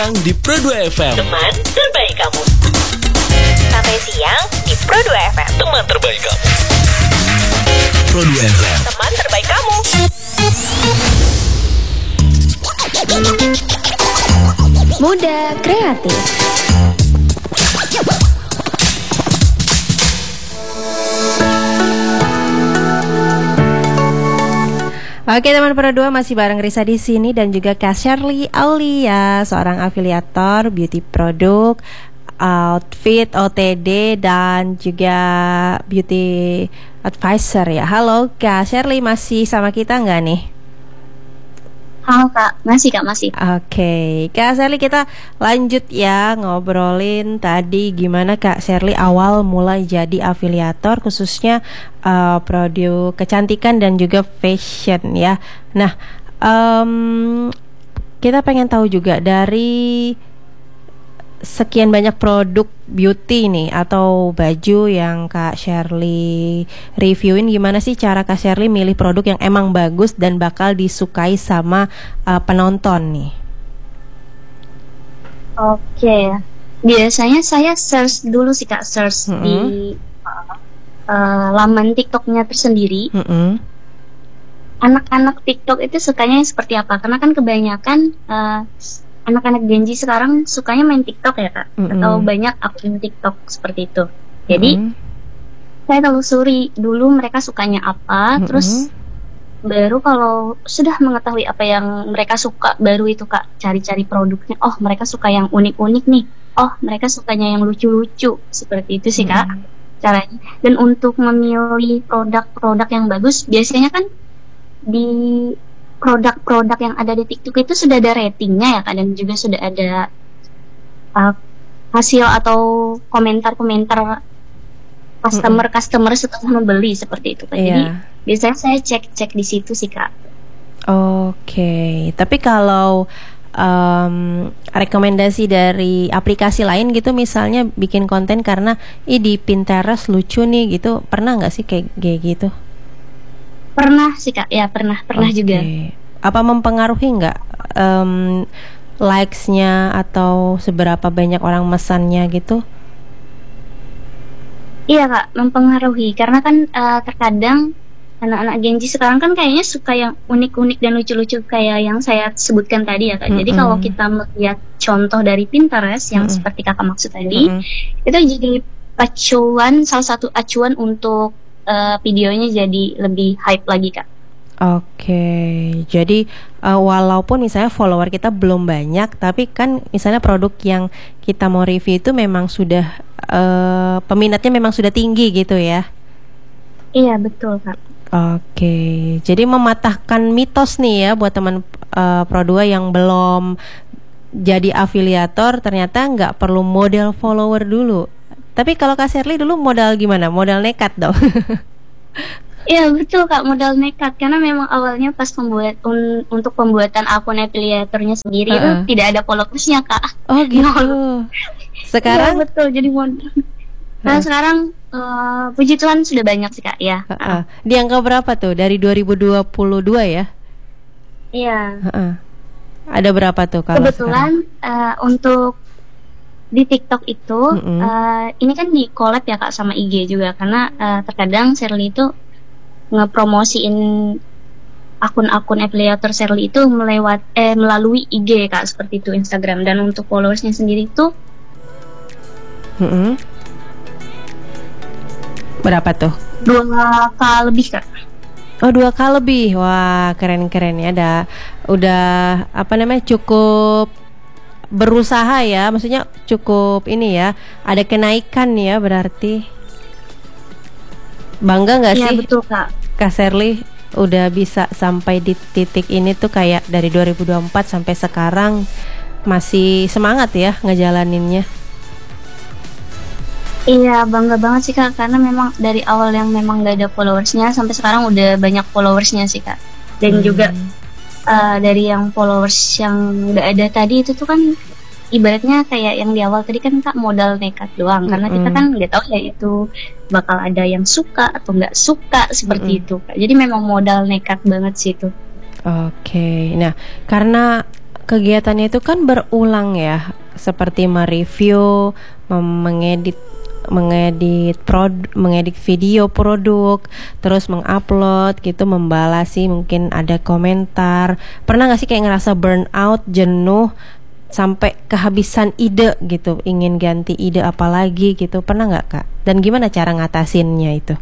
Di Pro2 FM, teman terbaik kamu. Sampai siang di Pro2 FM, teman terbaik kamu. Pro2 FM, teman terbaik kamu. Muda kreatif. Oke teman Pro2, masih bareng Risa di sini dan juga Kak Shirley Aulia, seorang afiliator beauty produk, outfit, OTD dan juga beauty advisor ya. Halo Kak Shirley, masih sama kita nggak nih? Halo Kak, masih. Oke, Kak Shirley, kita lanjut ya ngobrolin tadi gimana Kak Shirley awal mulai jadi afiliator khususnya produk kecantikan dan juga fashion ya. Nah, kita pengen tahu juga dari sekian banyak produk beauty nih atau baju yang Kak Shirley reviewin, gimana sih cara Kak Shirley milih produk yang emang bagus dan bakal disukai sama penonton nih? Oke, biasanya saya search dulu sih Kak, search di laman TikToknya tersendiri. Anak-anak TikTok itu sukanya seperti apa? Karena kan kebanyakan anak-anak Gen Z sekarang sukanya main TikTok ya Kak, atau banyak akun TikTok seperti itu. Jadi saya telusuri dulu mereka sukanya apa, terus baru kalau sudah mengetahui apa yang mereka suka, baru itu Kak cari-cari produknya. Oh mereka suka yang unik-unik nih, oh mereka sukanya yang lucu-lucu, seperti itu sih Kak caranya. Dan untuk memilih produk-produk yang bagus, biasanya kan di produk-produk yang ada di TikTok itu sudah ada ratingnya ya Kak, dan juga sudah ada hasil atau komentar-komentar customer setelah membeli seperti itu Kak. Jadi biasanya saya cek di situ sih Kak. Oke, tapi kalau rekomendasi dari aplikasi lain gitu, misalnya bikin konten karena di Pinterest lucu nih gitu, pernah nggak sih kayak gitu? Pernah sih Kak, ya pernah juga. Apa mempengaruhi nggak likes-nya atau seberapa banyak orang mesannya gitu? Iya Kak, mempengaruhi karena kan terkadang anak-anak Gen Z sekarang kan kayaknya suka yang unik-unik dan lucu-lucu kayak yang saya sebutkan tadi ya Kak. Jadi kalau kita melihat contoh dari Pinterest yang seperti Kakak maksud tadi, itu jadi salah satu acuan untuk videonya jadi lebih hype lagi Kak. Oke, jadi walaupun misalnya follower kita belum banyak, tapi kan misalnya produk yang kita mau review itu memang sudah peminatnya memang sudah tinggi gitu ya? Iya betul Kak. Oke, jadi mematahkan mitos nih ya buat teman Pro2 yang belum jadi afiliator, ternyata nggak perlu modal follower dulu. Tapi kalau Kak Shirley dulu modal gimana? Modal nekat dong. Iya betul Kak, modal nekat karena memang awalnya pas untuk pembuatan akun afiliatornya sendiri itu tidak ada followersnya Kak. Oh gitu. Sekarang? Ya, betul, jadi modal. Nah sekarang puji Tuhan sudah banyak sih Kak ya. Di angka berapa tuh dari 2022 ya? Iya. Ada berapa tuh kalau kebetulan untuk di TikTok itu ini kan di collab ya Kak sama IG juga, karena terkadang Shirley itu ngepromosiin akun-akun afiliator Shirley itu melalui IG Kak, seperti itu, Instagram. Dan untuk followersnya sendiri itu berapa tuh? 2K lebih Kak. Oh 2K lebih, wah keren-keren ya. Udah apa namanya, cukup berusaha ya, maksudnya cukup ini ya, ada kenaikan ya berarti. Bangga nggak sih? Iya betul Kak. Kak Shirley udah bisa sampai di titik ini tuh, kayak dari 2024 sampai sekarang masih semangat ya ngejalaninnya. Iya bangga banget sih Kak, karena memang dari awal yang memang gak ada followersnya sampai sekarang udah banyak followersnya sih Kak. Dan juga dari yang followers yang gak ada tadi itu tuh kan ibaratnya kayak yang di awal tadi kan Kak, modal nekat doang. Karena kita kan nggak tahu ya itu bakal ada yang suka atau nggak suka seperti itu Kak. Jadi memang modal nekat banget sih itu. Oke, nah karena kegiatannya itu kan berulang ya, seperti mereview, mengedit video produk, terus mengupload gitu, membalasi, mungkin ada komentar. Pernah nggak sih kayak ngerasa burnout, jenuh, sampai kehabisan ide gitu, ingin ganti ide apa lagi gitu? Pernah nggak Kak? Dan gimana cara ngatasinnya itu?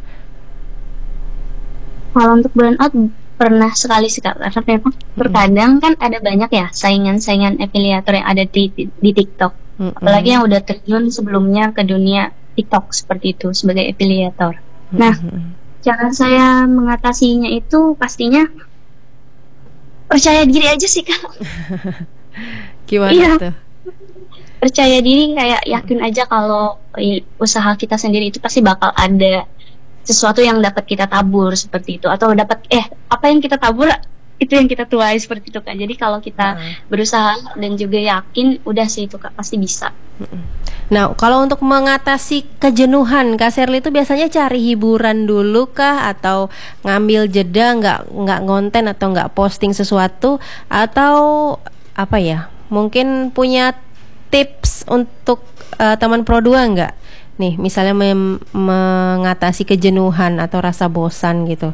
Kalau untuk burnout pernah sekali sih Kak, karena memang terkadang kan ada banyak ya saingan-saingan afiliator yang ada di TikTok. Apalagi yang udah terjun sebelumnya ke dunia TikTok seperti itu sebagai afiliator. Nah, cara saya mengatasinya itu pastinya percaya diri aja sih Kak. Gimana tuh? Percaya diri, kayak yakin aja kalau usaha kita sendiri itu pasti bakal ada sesuatu yang dapat kita tabur seperti itu, atau dapat apa yang kita tabur itu yang kita tuai seperti itu Kak. Jadi kalau kita berusaha dan juga yakin, udah sih itu Kak, pasti bisa. Nah, kalau untuk mengatasi kejenuhan, Kak Sherly itu biasanya cari hiburan dulu kah, atau ngambil jeda, nggak ngonten atau nggak posting sesuatu, atau apa ya? Mungkin punya tips untuk teman Pro 2 nggak? Nih, misalnya mengatasi kejenuhan atau rasa bosan gitu.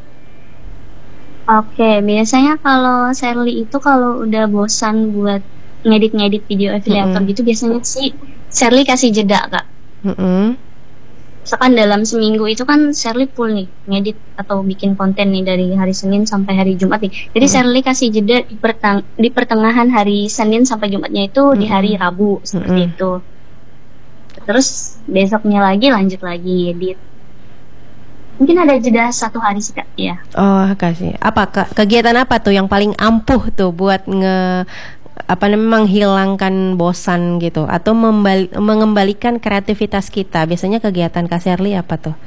Oke, biasanya kalau Sherly itu kalau udah bosan buat ngedit video afiliator gitu, biasanya sih Sherly kasih jeda Kak. Misalkan dalam seminggu itu kan Sherly full nih ngedit atau bikin konten nih dari hari Senin sampai hari Jumat nih. Jadi Sherly kasih jeda di pertengahan hari Senin sampai Jumatnya itu di hari Rabu seperti itu. Terus besoknya lagi lanjut lagi edit. Mungkin ada jeda 1 hari sih Kak, ya. Oh, kasih. Apa kegiatan apa tuh yang paling ampuh tuh buat menghilangkan bosan gitu, atau mengembalikan kreativitas kita? Biasanya kegiatan Kak Sherly apa tuh?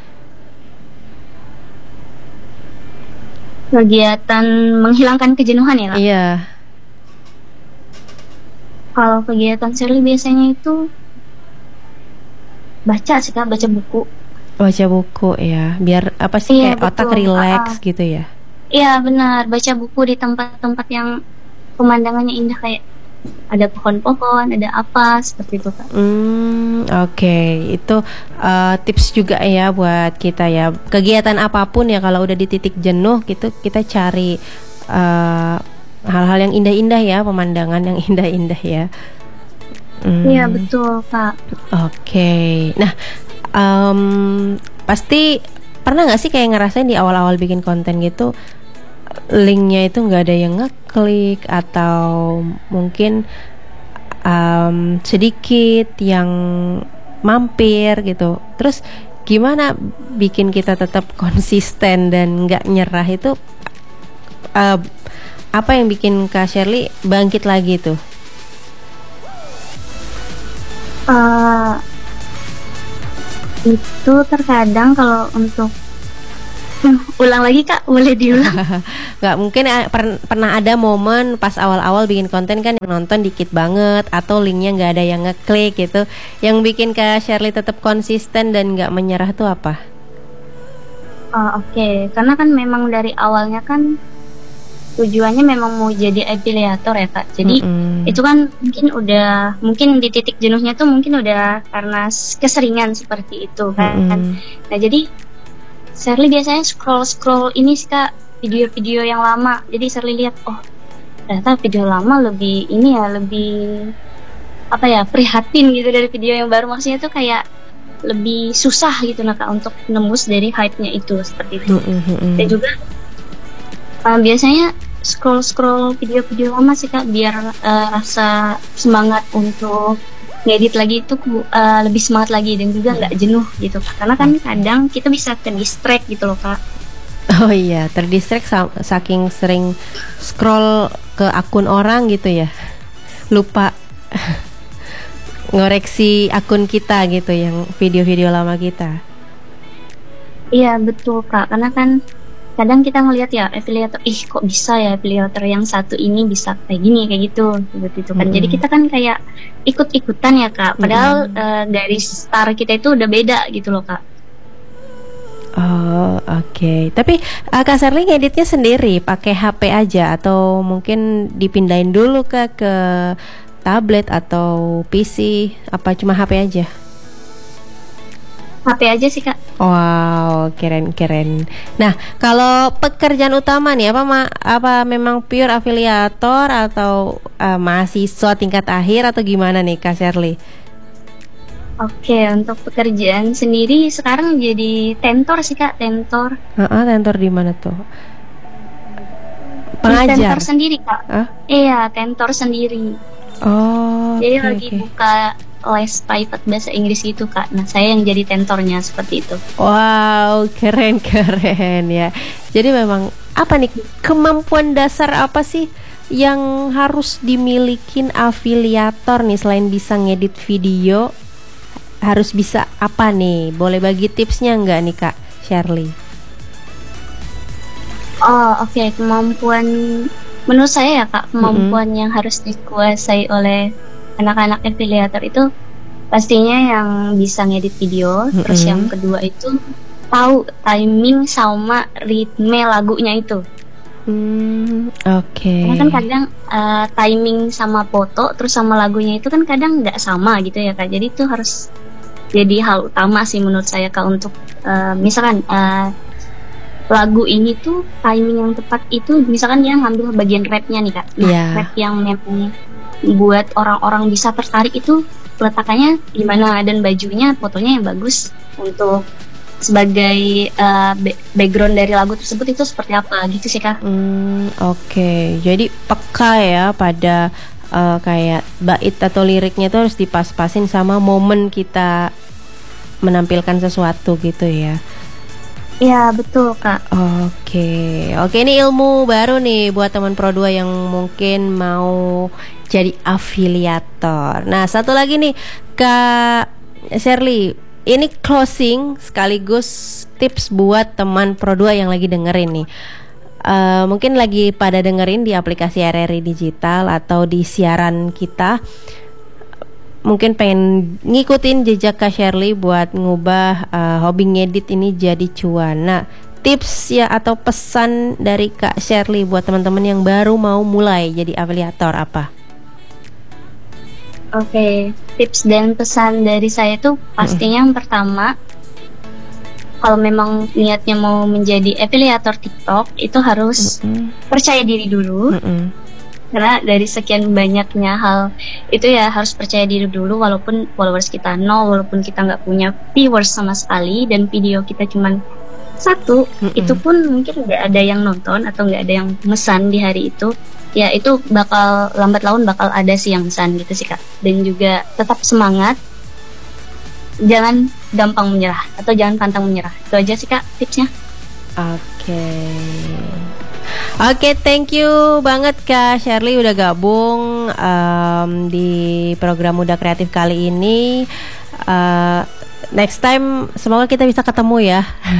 Kegiatan menghilangkan kejenuhan ya Kak? Iya. Kalau kegiatan Sherly biasanya itu baca sih Kak, baca buku. Baca buku ya, biar apa sih, kayak betul. otak relax gitu ya? Iya benar, baca buku di tempat-tempat yang pemandangannya indah, kayak ada pohon-pohon, ada apa seperti itu Kak. Oke. Itu tips juga ya buat kita ya. Kegiatan apapun ya, kalau udah di titik jenuh gitu, kita cari hal-hal yang indah-indah ya, pemandangan yang indah-indah ya. Iya betul Kak. Oke. Nah, pasti pernah nggak sih kayak ngerasain di awal-awal bikin konten gitu, linknya itu nggak ada yang ngeklik, atau mungkin sedikit yang mampir gitu. Terus gimana bikin kita tetap konsisten dan nggak nyerah itu? Apa yang bikin Kak Sherly bangkit lagi tuh? Itu terkadang kalau untuk ulang lagi Kak, boleh diulang? Nggak mungkin pernah ada momen pas awal-awal bikin konten kan yang nonton dikit banget, atau linknya nggak ada yang ngeklik gitu, yang bikin Kak Sherly tetap konsisten dan nggak menyerah tuh apa? Oke, karena kan memang dari awalnya kan tujuannya memang mau jadi afiliator ya Kak. Jadi itu kan mungkin di titik jenuhnya tuh mungkin udah karena keseringan seperti itu kan. Nah jadi Sherly biasanya scroll ini sih Kak, video-video yang lama. Jadi Sherly lihat, oh ternyata video lama lebih prihatin gitu dari video yang baru. Maksudnya tuh kayak lebih susah gitu Kak untuk nembus dari hype-nya itu, seperti itu. Dan juga biasanya scroll video-video lama sih Kak, biar rasa semangat untuk ngedit lagi itu lebih semangat lagi, dan juga nggak jenuh gitu Kak. Karena kan kadang kita bisa terdistract gitu loh Kak. Oh iya, terdistract saking sering scroll ke akun orang gitu ya, lupa ngoreksi akun kita gitu, yang video-video lama kita. Iya betul Kak, karena kan kadang kita ngelihat ya afiliator, kok bisa ya afiliator yang satu ini bisa kayak gini, kayak gitu kan. Jadi kita kan kayak ikut-ikutan ya Kak, padahal dari start kita itu udah beda gitu loh Kak. Oh, oke. Tapi Kak Sherly ngeditnya sendiri pakai HP aja atau mungkin dipindahin dulu ke tablet atau PC, apa cuma HP aja? HP aja sih Kak. Wow, keren. Nah, kalau pekerjaan utama nih apa memang pure afiliator atau mahasiswa tingkat akhir atau gimana nih Kak Sherly? Oke, untuk pekerjaan sendiri sekarang jadi tentor sih Kak, tentor. Tentor di mana tuh? Di Pengajar. tentor sendiri Kak. Iya, tentor sendiri. Oh, jadi okay, lagi buka les private bahasa Inggris gitu Kak. Nah, saya yang jadi tentornya seperti itu. Wow, keren ya. Jadi memang apa nih kemampuan dasar apa sih yang harus dimilikin afiliator nih selain bisa ngedit video? Harus bisa apa nih? Boleh bagi tipsnya nggak nih Kak Sherly? Oh, oke. Kemampuan menurut saya ya Kak, kemampuan yang harus dikuasai oleh anak-anak afiliator itu pastinya yang bisa ngedit video. Terus yang kedua itu tahu timing sama ritme lagunya itu. Oke. Karena kan kadang timing sama foto terus sama lagunya itu kan kadang nggak sama gitu ya Kak. Jadi itu harus jadi hal utama sih menurut saya Kak untuk misalkan lagu ini tuh timing yang tepat itu misalkan dia ngambil bagian rapnya nih Kak. Rap yang memang buat orang-orang bisa tertarik itu peletakannya gimana dan bajunya fotonya yang bagus untuk sebagai background dari lagu tersebut itu seperti apa gitu sih Kak. Oke. Jadi peka ya pada kayak bait atau liriknya itu harus dipas-pasin sama momen kita menampilkan sesuatu gitu ya. Iya betul Kak. Oke, ini ilmu baru nih buat teman Pro 2 yang mungkin mau jadi afiliator. Nah, satu lagi nih Kak Sherly, ini closing sekaligus tips buat teman Pro 2 yang lagi dengerin nih. Mungkin lagi pada dengerin di aplikasi RRI Digital atau di siaran kita. Mungkin pengen ngikutin jejak Kak Sherly buat ngubah hobi ngedit ini jadi cuan. Nah, tips ya atau pesan dari Kak Sherly buat teman-teman yang baru mau mulai jadi afiliator apa? Oke, tips dan pesan dari saya tuh pastinya yang pertama, kalau memang niatnya mau menjadi afiliator TikTok itu harus percaya diri dulu. Karena dari sekian banyaknya hal itu ya harus percaya diri dulu walaupun followers kita nol, walaupun kita nggak punya viewers sama sekali dan video kita cuman satu, itu pun mungkin nggak ada yang nonton atau nggak ada yang mesan di hari itu, ya itu bakal lambat laun bakal ada sih yang mesan gitu sih Kak. Dan juga tetap semangat, jangan gampang menyerah atau jangan pantang menyerah. Itu aja sih Kak tipsnya. Oke, thank you banget Kak Sherly udah gabung di program Muda Kreatif kali ini. Next time semoga kita bisa ketemu ya.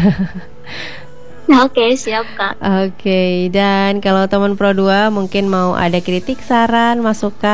Oke, siap Kak. Oke, dan kalau teman Pro 2 mungkin mau ada kritik, saran, masukan